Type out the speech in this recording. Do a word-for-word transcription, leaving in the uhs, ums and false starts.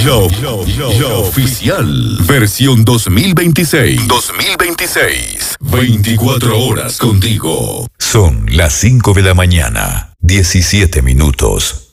Yo, yo, yo, yo oficial. Versión dos mil veintiséis. dos mil veintiséis. veinticuatro horas contigo. Son las cinco de la mañana, diecisiete minutos.